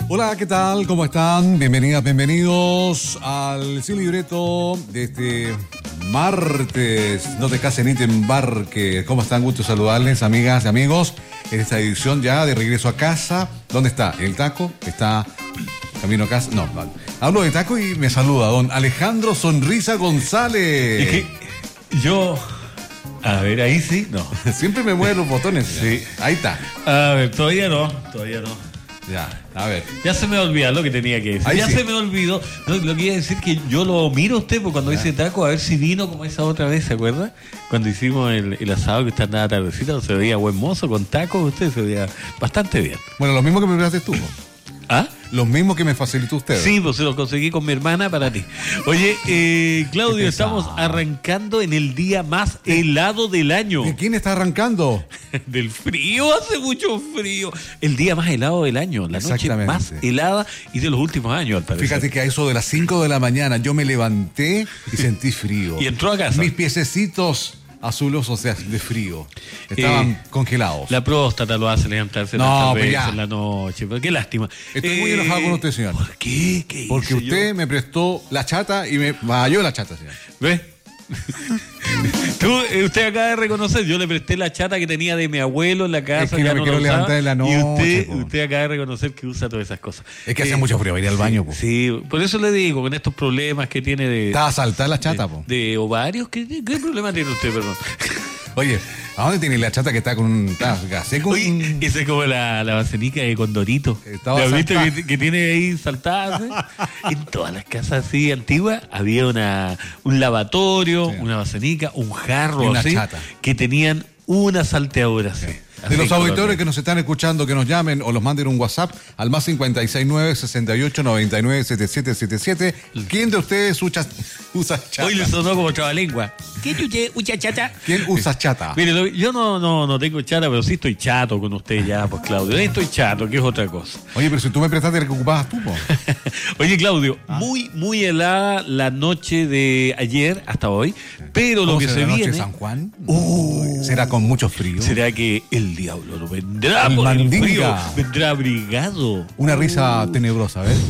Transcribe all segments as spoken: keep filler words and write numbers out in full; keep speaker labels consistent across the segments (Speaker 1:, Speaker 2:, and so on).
Speaker 1: Hola, ¿qué tal? ¿Cómo están? Bienvenidas, bienvenidos al Sin Libreto de este martes. No te cases ni te embarques. ¿Cómo están? Gusto saludarles, amigas y amigos, en esta edición ya de regreso a casa. ¿Dónde está? El taco está camino a casa. No, vale. Hablo de taco y me saluda don Alejandro Sonrisa González.
Speaker 2: Es que yo... A ver, ahí sí, no.
Speaker 1: Siempre me mueven los botones.
Speaker 2: Sí.
Speaker 1: Ahí está.
Speaker 2: A ver, todavía no, todavía no.
Speaker 1: Ya, a ver.
Speaker 2: Ya se me olvidó lo que tenía que decir.
Speaker 1: Ahí
Speaker 2: ya
Speaker 1: sí.
Speaker 2: se me olvidó. No, lo que iba a decir que yo lo miro a usted porque cuando
Speaker 1: Ya.
Speaker 2: dice taco, a ver si vino como esa otra vez, ¿se acuerda? Cuando hicimos el, el asado que está nada tardecita, se veía buen mozo con tacos, usted se veía bastante bien.
Speaker 1: Bueno, lo mismo que me preparaste tú.
Speaker 2: ¿Ah?
Speaker 1: Los mismos que me facilitó usted.
Speaker 2: Sí, pues se los conseguí con mi hermana para ti. Oye, eh, Claudio, estamos arrancando en el día más helado del año.
Speaker 1: ¿De quién está arrancando?
Speaker 2: Del frío, hace mucho frío. El día más helado del año, la noche
Speaker 1: Exactamente.
Speaker 2: más helada y de los últimos años, al parecer.
Speaker 1: Fíjate que a eso de las cinco de la mañana yo me levanté y sentí frío.
Speaker 2: Y entró a casa.
Speaker 1: Mis piececitos azulos, o sea, de frío. Estaban
Speaker 2: Eh,
Speaker 1: congelados.
Speaker 2: La próstata lo hace levantarse
Speaker 1: No,
Speaker 2: tantas
Speaker 1: pues
Speaker 2: veces
Speaker 1: ya.
Speaker 2: en la noche. Pero qué lástima.
Speaker 1: Estoy muy enojado con usted, señor.
Speaker 2: ¿Por qué? ¿Qué
Speaker 1: Porque
Speaker 2: hice
Speaker 1: usted
Speaker 2: yo?
Speaker 1: me prestó la chata y me falló la chata, señor.
Speaker 2: ¿Ves? Tú, eh, usted acaba de reconocer, yo le presté la chata que tenía de mi abuelo en la casa.
Speaker 1: Es que
Speaker 2: ya
Speaker 1: no me
Speaker 2: no
Speaker 1: quiero
Speaker 2: la usaba,
Speaker 1: levantar en la
Speaker 2: y
Speaker 1: noche,
Speaker 2: usted,
Speaker 1: po.
Speaker 2: usted acaba de reconocer que usa todas esas cosas.
Speaker 1: Es que hace
Speaker 2: Eh,
Speaker 1: mucho frío ir al baño, po.
Speaker 2: Sí, por eso le digo, con estos problemas que tiene de...
Speaker 1: Estaba saltada la chata,
Speaker 2: de,
Speaker 1: po.
Speaker 2: de ovarios, ¿qué, qué problema tiene usted, perdón?
Speaker 1: Oye, ¿a dónde tiene la chata que está con un... Está seco?
Speaker 2: Oye, esa es como la, la basenica de Condorito.
Speaker 1: Estaba
Speaker 2: ¿La viste
Speaker 1: saltada.
Speaker 2: que, que tiene ahí saltada? ¿Sí? En todas las casas así antiguas había una, un lavatorio,
Speaker 1: Sí.
Speaker 2: una basenica, un
Speaker 1: Y
Speaker 2: jarro
Speaker 1: una
Speaker 2: así,
Speaker 1: chata.
Speaker 2: que tenían una salteadora así.
Speaker 1: De los auditores que nos están escuchando, que nos llamen o los manden un WhatsApp al más cincuenta y seis nueve, sesenta y ocho, noventa y nueve, setenta y siete setenta y siete. ¿Quién de ustedes usa, usa chata?
Speaker 2: Hoy le sonó como trabalengua. ¿Qué chuche, ucha chata?
Speaker 1: ¿Quién usa chata?
Speaker 2: Mire, lo- yo no, no, no tengo chata, pero sí estoy chato con usted ya, pues Claudio. Estoy chato, que es otra cosa.
Speaker 1: Oye, pero si tú me prestaste la que ocupabas tú, po.
Speaker 2: Oye, Claudio,
Speaker 1: Ah.
Speaker 2: muy, muy helada la noche de ayer hasta hoy, pero lo
Speaker 1: ¿Cómo
Speaker 2: que
Speaker 1: será
Speaker 2: se
Speaker 1: la noche
Speaker 2: viene...
Speaker 1: de San Juan?
Speaker 2: Uh,
Speaker 1: ¿Será con mucho frío?
Speaker 2: ¿Será que el diablo no vendrá
Speaker 1: El
Speaker 2: por el
Speaker 1: mandinga.
Speaker 2: frío? Vendrá abrigado.
Speaker 1: Una risa tenebrosa, ¿ves?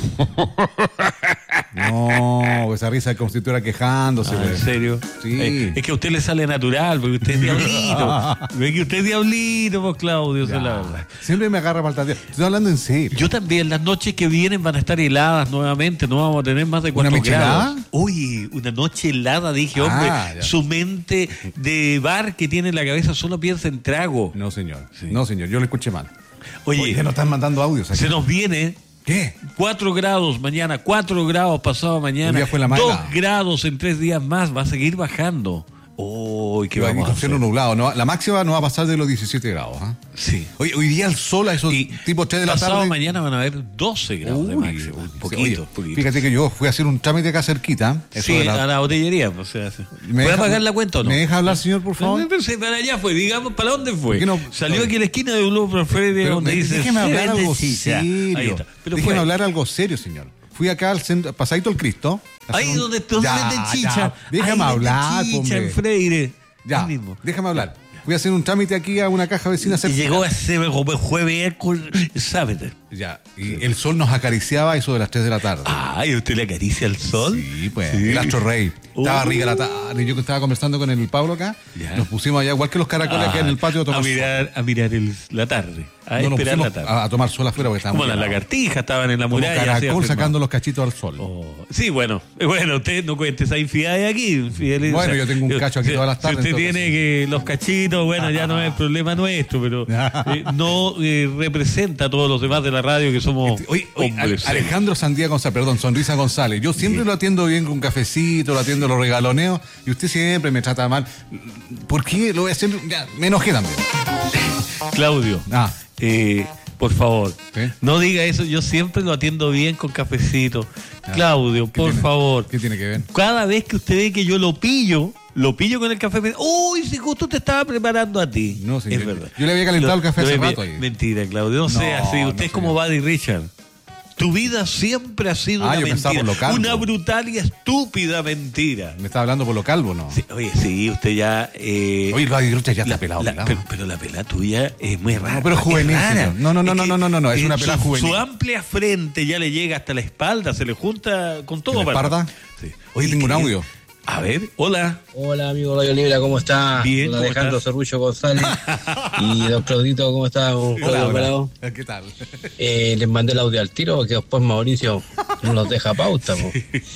Speaker 1: No, esa risa como si estuviera quejándose,
Speaker 2: Ah,
Speaker 1: güey.
Speaker 2: ¿en serio?
Speaker 1: Sí.
Speaker 2: Eh, es que a usted le sale natural, porque usted es diablito. Ve que usted es diablito, pues Claudio, esa es la verdad.
Speaker 1: Siempre me agarra para el tardío. Estoy hablando en serio.
Speaker 2: Yo también, las noches que vienen van a estar heladas nuevamente, no vamos a tener más de cuatro
Speaker 1: michelada?
Speaker 2: grados. Uy, una noche helada, dije,
Speaker 1: Ah,
Speaker 2: hombre,
Speaker 1: ya.
Speaker 2: su mente de bar que tiene en la cabeza solo piensa en trago.
Speaker 1: No, señor.
Speaker 2: Sí.
Speaker 1: No, señor. Yo le escuché mal.
Speaker 2: Oye,
Speaker 1: Oye, nos están mandando audios aquí.
Speaker 2: se nos viene
Speaker 1: ¿Qué?
Speaker 2: cuatro grados mañana, cuatro grados pasado mañana,
Speaker 1: Un día fue la mala.
Speaker 2: dos grados en tres días más, va a seguir bajando. Uy, qué
Speaker 1: Que va
Speaker 2: vamos a
Speaker 1: con
Speaker 2: hacer?
Speaker 1: cielo nublado. No, la máxima no va a pasar de los diecisiete grados. ¿ah?
Speaker 2: Sí.
Speaker 1: Oye, hoy día el sol a esos
Speaker 2: Y
Speaker 1: tipo tres de la
Speaker 2: pasado
Speaker 1: tarde.
Speaker 2: mañana van a haber doce grados de
Speaker 1: Uy,
Speaker 2: máximo.
Speaker 1: uy,
Speaker 2: Poquito,
Speaker 1: oye,
Speaker 2: poquito.
Speaker 1: Fíjate que yo fui a hacer un trámite acá cerquita. Eso
Speaker 2: Sí,
Speaker 1: de la-
Speaker 2: a la botellería, pues, o sea, sí.
Speaker 1: ¿Me
Speaker 2: ¿Puede
Speaker 1: deja-
Speaker 2: pagar la cuenta o no?
Speaker 1: ¿Me deja hablar, señor, por favor?
Speaker 2: No, pero sí, para allá fue, digamos, ¿para dónde fue?
Speaker 1: ¿Por qué no?
Speaker 2: Salió
Speaker 1: Oye.
Speaker 2: aquí en la esquina de Blue Freire,
Speaker 1: Pero
Speaker 2: donde
Speaker 1: me-
Speaker 2: dice...
Speaker 1: déjeme hablar
Speaker 2: "Se vende
Speaker 1: algo
Speaker 2: chicha". Ahí
Speaker 1: serio.
Speaker 2: está. Pero
Speaker 1: Déjeme
Speaker 2: fue.
Speaker 1: hablar algo serio, señor. Fui acá al centro, pasadito el Cristo. a hacer
Speaker 2: Ahí
Speaker 1: un-
Speaker 2: donde, donde
Speaker 1: Ya,
Speaker 2: venden chicha.
Speaker 1: ya. Déjame
Speaker 2: Ahí venden
Speaker 1: hablar,
Speaker 2: chicha
Speaker 1: hombre.
Speaker 2: en Freire.
Speaker 1: Ya,
Speaker 2: Ahí mismo.
Speaker 1: déjame hablar. Fui a hacer un trámite aquí a una caja vecina
Speaker 2: Y
Speaker 1: cerquita.
Speaker 2: llegó ese jueves con sábado.
Speaker 1: Ya, y el sol nos acariciaba a eso de las tres de la tarde.
Speaker 2: Ah, ¿y usted le acaricia el sol?
Speaker 1: Sí, pues,
Speaker 2: Sí.
Speaker 1: el astro rey. Estaba
Speaker 2: Uh.
Speaker 1: rica la tarde. Yo que estaba conversando con el Pablo acá,
Speaker 2: Ya.
Speaker 1: nos pusimos allá, igual que los caracoles
Speaker 2: Ah,
Speaker 1: acá en el patio, a
Speaker 2: a
Speaker 1: tomar sol.
Speaker 2: mirar, a mirar el- la tarde. A
Speaker 1: No, nos
Speaker 2: esperar la
Speaker 1: pusimos
Speaker 2: tarde.
Speaker 1: a, a tomar sol afuera porque estábamos
Speaker 2: Como las
Speaker 1: helados.
Speaker 2: lagartijas estaban en la
Speaker 1: Como
Speaker 2: muralla. así
Speaker 1: caracol
Speaker 2: afirmando.
Speaker 1: sacando los cachitos al sol.
Speaker 2: Oh, sí, bueno, eh, bueno, usted no cuente esa infidelidad aquí. infidelidad.
Speaker 1: Bueno, yo tengo un cacho aquí
Speaker 2: si-
Speaker 1: todas las tardes,
Speaker 2: Si usted
Speaker 1: en todo
Speaker 2: tiene que los cachitos, bueno, ya no es problema nuestro, pero eh, no eh, representa a todos los demás de la radio que somos
Speaker 1: Oye, oye,
Speaker 2: hombres.
Speaker 1: Ale- Alejandro Sandía González, perdón, Sonrisa González. Yo siempre lo atiendo bien con un cafecito, lo atiendo, lo regaloneo, y usted siempre me trata mal. ¿Por qué? Lo voy a hacer. Ya, me enojé también.
Speaker 2: Claudio,
Speaker 1: Ah.
Speaker 2: eh, por favor,
Speaker 1: ¿Sí?
Speaker 2: no diga eso. Yo siempre lo atiendo bien con cafecito.
Speaker 1: Ah,
Speaker 2: Claudio,
Speaker 1: ¿qué
Speaker 2: por
Speaker 1: tiene?
Speaker 2: favor.
Speaker 1: ¿Qué tiene que ver?
Speaker 2: Cada vez que usted ve que yo lo pillo, lo pillo con el café, me dice, uy, si justo te estaba preparando a ti.
Speaker 1: No, señor.
Speaker 2: Es verdad.
Speaker 1: Yo le había calentado el café hace
Speaker 2: lo-
Speaker 1: rato ahí.
Speaker 2: Mentira, Claudio, no, sea
Speaker 1: No,
Speaker 2: así.
Speaker 1: no,
Speaker 2: Usted es
Speaker 1: señor.
Speaker 2: como Buddy Richard. Tu vida siempre ha sido
Speaker 1: Ah,
Speaker 2: una
Speaker 1: yo pensaba
Speaker 2: mentira.
Speaker 1: por lo calvo.
Speaker 2: Una brutal y estúpida mentira.
Speaker 1: ¿Me está hablando por lo calvo, no?
Speaker 2: Sí, oye, sí, usted ya... Eh,
Speaker 1: Oye, Claudio Grucha ya está
Speaker 2: la-
Speaker 1: pelado,
Speaker 2: la-
Speaker 1: pelado.
Speaker 2: pero, pero la pelada tuya es muy rara.
Speaker 1: No, pero
Speaker 2: es
Speaker 1: juvenil,
Speaker 2: rara.
Speaker 1: señor. No, no, no, no,
Speaker 2: que,
Speaker 1: no, no, no, no, es
Speaker 2: eh,
Speaker 1: una pelada
Speaker 2: su,
Speaker 1: juvenil.
Speaker 2: Su amplia frente ya le llega hasta la espalda, se le junta con todo.
Speaker 1: ¿En la
Speaker 2: para-
Speaker 1: espalda?
Speaker 2: Sí.
Speaker 1: Oye, tengo un
Speaker 2: ¿qué-
Speaker 1: audio.
Speaker 2: A ver, hola.
Speaker 3: Hola amigo Radio Libre, ¿cómo está?
Speaker 2: Bien,
Speaker 3: Don
Speaker 2: ¿cómo
Speaker 3: Alejandro
Speaker 2: estás?
Speaker 3: Cerrucho González. Y don Claudito, ¿cómo está? Don Claudio
Speaker 1: Hola,
Speaker 3: Alvarado.
Speaker 1: hola. ¿Qué tal?
Speaker 3: Eh, les mandé el audio al tiro porque después Mauricio no nos deja pauta. Po.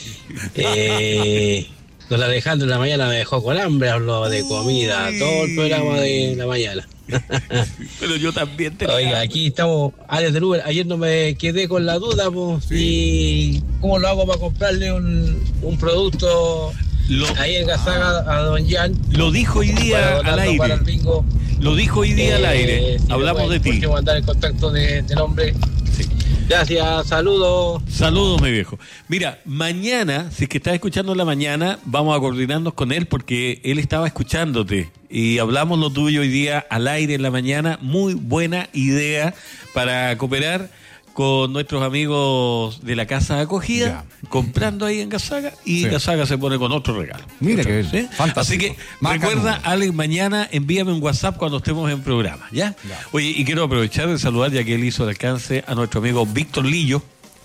Speaker 3: Eh, don Alejandro en la mañana me dejó con hambre, habló de comida,
Speaker 2: Uy.
Speaker 3: todo el programa de la mañana.
Speaker 2: Pero yo también te
Speaker 3: Oiga, aquí estamos, áreas del Uber. Ayer no me quedé con la duda, po, y cómo lo hago para comprarle un, un producto
Speaker 2: Lo,
Speaker 3: ahí en Gazaga a don Jan.
Speaker 2: lo dijo hoy
Speaker 3: Para
Speaker 2: día al
Speaker 3: donarlo para el
Speaker 2: aire.
Speaker 3: bingo.
Speaker 2: Lo dijo hoy día al
Speaker 3: Eh,
Speaker 2: aire.
Speaker 3: si me
Speaker 2: Hablamos de
Speaker 3: pueden, por
Speaker 2: ti.
Speaker 3: último, mandar el contacto de- del hombre.
Speaker 2: Sí.
Speaker 3: Gracias, saludos.
Speaker 2: Saludos, mi viejo. Mira, mañana, si es que estás escuchando en la mañana, vamos a coordinarnos con él porque él estaba escuchándote y hablamos lo tuyo hoy día al aire en la mañana. Muy buena idea para cooperar con nuestros amigos de la casa de acogida, comprando ahí en Gazaga, y
Speaker 1: Sí.
Speaker 2: Gazaga se pone con otro regalo.
Speaker 1: Mira que bien.
Speaker 2: ¿Sí?
Speaker 1: Fantástico.
Speaker 2: Así que
Speaker 1: Marca
Speaker 2: recuerda,
Speaker 1: número.
Speaker 2: Alex, mañana envíame un WhatsApp cuando estemos en programa, ¿ya?
Speaker 1: Ya.
Speaker 2: Oye, y quiero aprovechar de saludar, ya que él hizo el alcance, a nuestro amigo Víctor Lillo,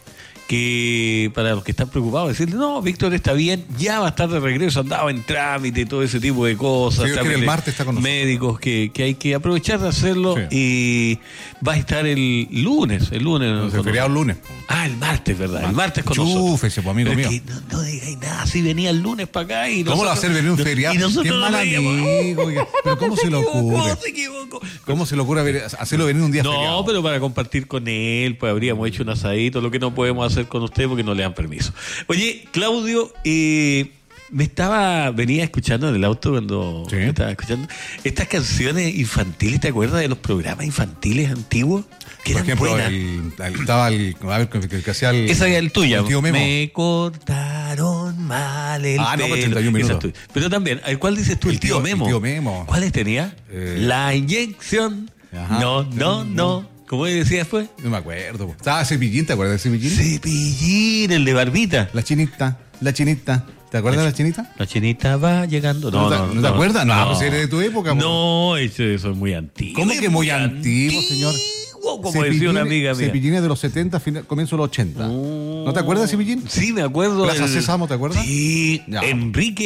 Speaker 2: que para los que están preocupados, decirle, no, Víctor está bien, ya va a estar de regreso, andaba en trámite y todo ese tipo de cosas.
Speaker 1: Sí, yo creo que el
Speaker 2: trámites
Speaker 1: martes está con nosotros.
Speaker 2: médicos que, que hay que aprovechar de hacerlo,
Speaker 1: Sí.
Speaker 2: y va a estar el lunes, el lunes.
Speaker 1: No,
Speaker 2: con
Speaker 1: se feriado el lunes.
Speaker 2: Ah, el martes, ¿verdad? El martes con
Speaker 1: Chúfese,
Speaker 2: nosotros.
Speaker 1: pues, amigo
Speaker 2: Pero
Speaker 1: mío.
Speaker 2: es que no, no digáis nada, si venía el lunes para acá y
Speaker 1: ¿Cómo lo va a hacer venir un feriado?
Speaker 2: Y nosotros
Speaker 1: Qué
Speaker 2: no
Speaker 1: mal
Speaker 2: veíamos.
Speaker 1: amigo, oiga. Pero ¿cómo se le
Speaker 2: equivocó,
Speaker 1: ocurre?
Speaker 2: se equivocó.
Speaker 1: ¿Cómo se le ocurre ver- hacerlo venir un día
Speaker 2: No,
Speaker 1: feriado?
Speaker 2: pero para compartir con él, pues habríamos hecho un asadito, lo que no podemos hacer con usted porque no le dan permiso. Oye, Claudio, eh, me estaba, venía escuchando en el auto cuando
Speaker 1: Sí.
Speaker 2: me estaba escuchando estas canciones infantiles, ¿te acuerdas de los programas infantiles antiguos? Que
Speaker 1: Por
Speaker 2: eran
Speaker 1: ejemplo,
Speaker 2: buenas.
Speaker 1: el, el- estaba el, a ver, que, que hacía el...
Speaker 2: Esa es el tuyo.
Speaker 1: el tío Memo.
Speaker 2: Me cortaron mal el
Speaker 1: Ah, no, pues
Speaker 2: pelo.
Speaker 1: treinta y un
Speaker 2: Esa es
Speaker 1: minutos.
Speaker 2: tuya. Pero también, ¿el cuál dices tú? El,
Speaker 1: El
Speaker 2: tío,
Speaker 1: tío-
Speaker 2: Memo.
Speaker 1: el tío Memo.
Speaker 2: ¿Cuáles tenía?
Speaker 1: Eh,
Speaker 2: La inyección.
Speaker 1: Ajá.
Speaker 2: No, no, no. ¿Cómo decía después?
Speaker 1: No me acuerdo. po. Estaba Cepillín, ¿te acuerdas de Cepillín?
Speaker 2: Cepillín, el de barbita.
Speaker 1: La chinita, la chinita. ¿Te acuerdas de la chinita?
Speaker 2: La chinita va llegando.
Speaker 1: ¿No, te, ¿no te acuerdas? No, pues eres de tu época. po.
Speaker 2: No, eso, eso es muy antiguo.
Speaker 1: ¿Cómo
Speaker 2: es
Speaker 1: que muy antiguo, señor?
Speaker 2: Como decía una amiga mía.
Speaker 1: Cepillín es de los setenta, final- comienzo de los ochenta. ¿No te acuerdas de Cepillín?
Speaker 2: Sí, me acuerdo.
Speaker 1: Plaza
Speaker 2: del-
Speaker 1: Sésamo, ¿te acuerdas?
Speaker 2: Sí,
Speaker 1: Ya.
Speaker 2: Enrique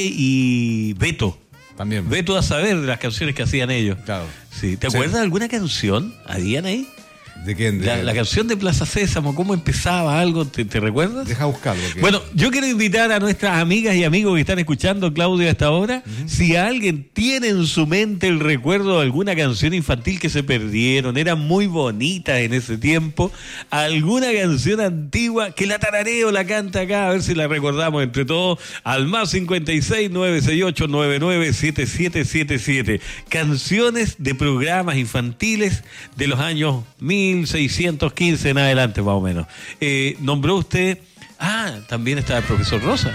Speaker 2: y Beto.
Speaker 1: También.
Speaker 2: Beto a saber de las canciones que hacían ellos.
Speaker 1: Claro.
Speaker 2: Sí. ¿Te
Speaker 1: Sí.
Speaker 2: acuerdas de alguna canción? ¿Habían ahí?
Speaker 1: ¿De quién? De-
Speaker 2: La, la canción de Plaza Sésamo, ¿cómo empezaba algo? ¿Te, te recuerdas?
Speaker 1: Deja buscarlo. porque-
Speaker 2: Bueno, yo quiero invitar a nuestras amigas y amigos que están escuchando, Claudio, a esta hora, si alguien tiene en su mente el recuerdo de alguna canción infantil que se perdieron, eran muy bonitas en ese tiempo, alguna canción antigua, que la tarareo, la canta acá, a ver si la recordamos entre todos, al más cincuenta y seis, nueve seis ocho, nueve nueve siete siete siete siete. Canciones de programas infantiles de los años mil seiscientos quince en adelante, más o menos. Eh, nombró usted... Ah, también está el profesor Rosa.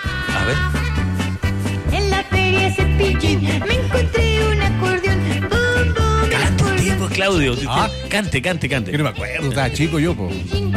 Speaker 2: A ver.
Speaker 4: En la feria Cepillín me encontré un acordeón. Bum, bum,
Speaker 2: Cante,
Speaker 4: acordeón.
Speaker 2: tiempo, Claudio.
Speaker 1: Ah.
Speaker 2: Cante, cante, cante.
Speaker 1: Que no me acuerdo, estaba chico yo, po.
Speaker 4: Cepillín,